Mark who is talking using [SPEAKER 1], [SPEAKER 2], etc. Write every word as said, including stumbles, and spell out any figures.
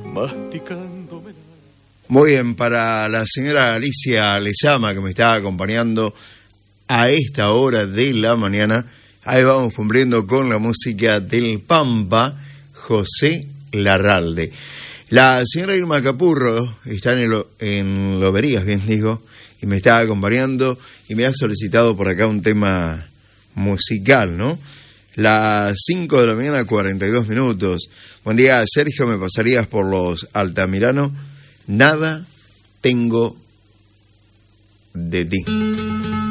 [SPEAKER 1] masticándome.
[SPEAKER 2] Muy bien, para la señora Alicia Lezama, que me está acompañando a esta hora de la mañana, ahí vamos cumpliendo con la música del Pampa, José Larralde. La señora Irma Capurro está en, el, en Loberías, bien digo, y me está acompañando y me ha solicitado por acá un tema musical, ¿no? Las cinco de la mañana, cuarenta y dos minutos. Buen día, Sergio, ¿me pasarías por los Altamirano? Nada tengo de ti.